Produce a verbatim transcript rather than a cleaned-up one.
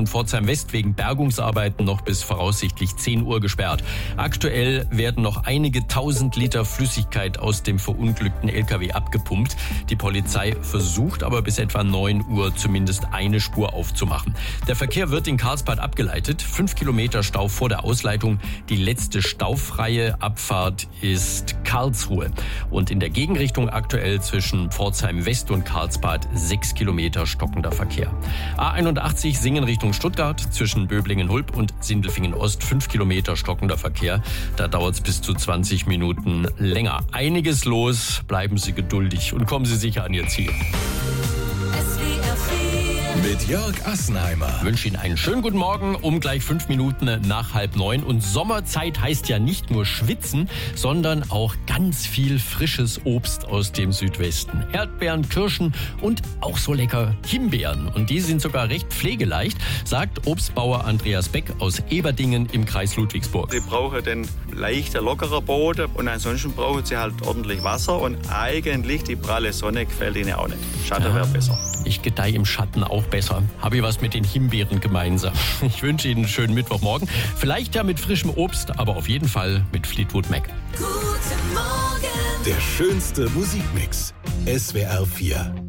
von Pforzheim West wegen Bergungsarbeiten noch bis voraussichtlich zehn Uhr gesperrt. Aktuell werden noch einige tausend Liter Flüssigkeit aus dem verunglückten L K W abgepumpt. Die Polizei versucht aber bis etwa neun Uhr zumindest eine Spur aufzumachen. Der Verkehr wird in Karlsbad abgeleitet. Fünf Kilometer Stau vor der Ausleitung. Die letzte staufreie Abfahrt ist Karlsruhe. Und in der Gegenrichtung aktuell zwischen Pforzheim West und Karlsbad sechs Kilometer stockender Verkehr. A einundachtzig Singen Richtung Stuttgart zwischen Böblingen-Hulb und Sindelfingen Ost fünf Kilometer stockender Verkehr. Da dauert es bis zu zwanzig Minuten länger. Einiges los. Bleiben Sie geduldig und kommen Sie sicher an Ihr Ziel. Mit Jörg Assenheimer. Ich wünsche Ihnen einen schönen guten Morgen um gleich fünf Minuten nach halb neun. Und Sommerzeit heißt ja nicht nur schwitzen, sondern auch ganz viel frisches Obst aus dem Südwesten. Erdbeeren, Kirschen und auch so lecker Himbeeren. Und die sind sogar recht pflegeleicht, sagt Obstbauer Andreas Beck aus Eberdingen im Kreis Ludwigsburg. Sie brauchen den leichter, lockerer Boden und ansonsten brauchen sie halt ordentlich Wasser und eigentlich die pralle Sonne gefällt ihnen auch nicht. Schatten Ja, wäre besser. Ich gedeihe im Schatten auch besser. Habe ich was mit den Himbeeren gemeinsam. Ich wünsche Ihnen einen schönen Mittwochmorgen. Vielleicht ja mit frischem Obst, aber auf jeden Fall mit Fleetwood Mac. Guten Morgen. Der schönste Musikmix. S W R vier.